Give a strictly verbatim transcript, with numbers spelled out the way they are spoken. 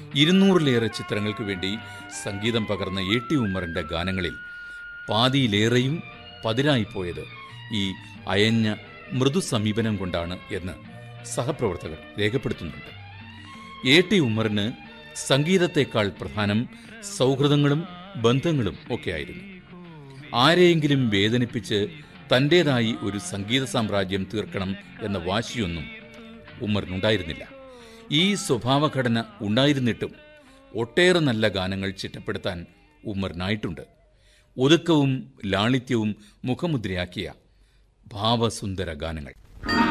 ഇരുന്നൂറിലേറെ ചിത്രങ്ങൾക്ക് വേണ്ടി സംഗീതം പകർന്ന എ ടി ഉമ്മറിൻ്റെ ഗാനങ്ങളിൽ പാതിയിലേറെയും പതിരായിപ്പോയത് ഈ അയഞ്ഞ മൃദു സമീപനം കൊണ്ടാണ് എന്ന് സഹപ്രവർത്തകർ രേഖപ്പെടുത്തുന്നുണ്ട്. എ ടി ഉമ്മറിന് സംഗീതത്തെക്കാൾ പ്രധാനം സൗഹൃദങ്ങളും ബന്ധങ്ങളും ഒക്കെയായിരുന്നു. ആരെയെങ്കിലും വേദനിപ്പിച്ച് തൻ്റേതായി ഒരു സംഗീത സാമ്രാജ്യം തീർക്കണം എന്ന വാശിയൊന്നും ഉമ്മറിനുണ്ടായിരുന്നില്ല. ഈ സ്വഭാവഘടന ഉണ്ടായിരുന്നിട്ടും ഒട്ടേറെ നല്ല ഗാനങ്ങൾ ചിട്ടപ്പെടുത്താൻ ഉമ്മറിനായിട്ടുണ്ട്. ഒതുക്കവും ലാളിത്യവും മുഖമുദ്രയാക്കിയ ഭാവസുന്ദര ഗാനങ്ങൾ.